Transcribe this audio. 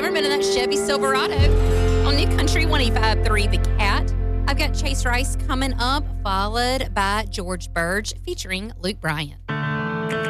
Zimmerman and that Chevy Silverado. On New Country 105.3 The Cat, I've got Chase Rice coming up, followed by George Burge featuring Luke Bryan.